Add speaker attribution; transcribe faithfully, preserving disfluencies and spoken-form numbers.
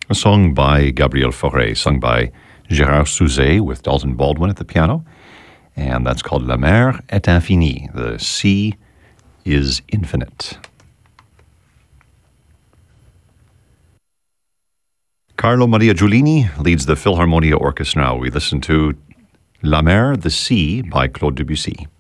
Speaker 1: a song by Gabriel Fauré, sung by Gérard Souzet with Dalton Baldwin at the piano. And that's called La mer est infinie. The sea is infinite. Carlo Maria Giulini leads the Philharmonia Orchestra. We listen to La mer, the sea by Claude Debussy.